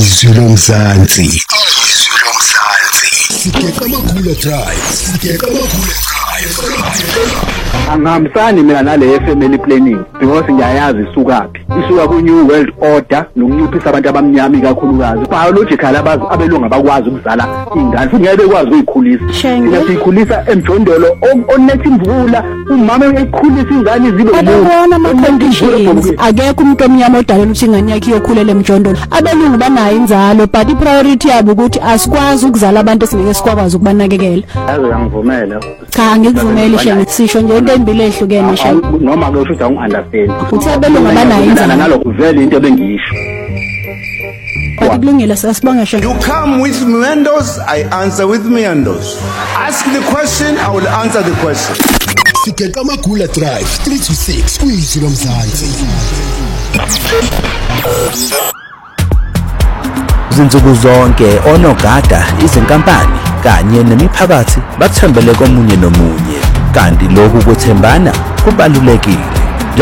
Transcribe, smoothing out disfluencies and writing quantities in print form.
Izwi lomzansi. Sigeka Makhula Drive. Angihambisani mina nale family planning because ngiyayazi isukaphi. Isuka ku New World Order nokunciphisa abantu abamnyama kakhulukazi. Biological abelungu abakwazi ukuzala ingane. Ngeke bekwazi ukuyikhulisa. Thina siyikhulisa emjondolo onethi imvula umama eyikhulisa ingane zibe umuntu. Akekho umuntu omnyama odala ukuthi ingane yakhe iyokhulela emjondolo. Abelungu banayo inzalo but ipriority yabo ukuthi asikwazi ukuzala abantu esingeke sikwazi ukubanakekela. Ngiyangivumela. Cha ngikuvumeli shenge sisho nje into embili ehlukene shenge. Noma ke usho ungunderstand. Uthi abelungu banayo inzalo nalokho vele into bengiyisho. Kulungile sasibonga shenge. You come with meandos, I answer with meandos. Ask the question, I will answer the question. Sigeka Makhula Drive 3 to 6 Izwi lomzansi. Izinsuku zonke onogada izinkampani kanye nemiphakathi bathembele komunye nomunye kanti lokhu kuthembana kubalulekile.